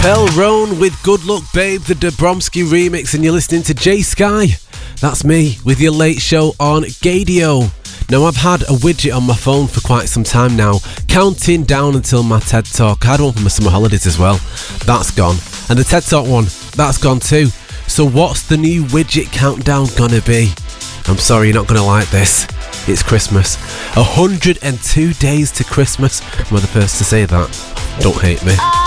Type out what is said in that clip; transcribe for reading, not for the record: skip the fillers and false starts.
Pell Roan with Good Luck Babe, the Dabrowski remix, and you're listening to Jay Sky. That's me with your late show on Gadio. Now, I've had a widget on my phone for quite some time now, counting down until my TED Talk. I had one for my summer holidays as well. That's gone. And the TED Talk one, that's gone too. So what's the new widget countdown gonna be? I'm sorry, you're not gonna like this. It's Christmas. 102 days to Christmas. Am I the first to say that? Don't hate me.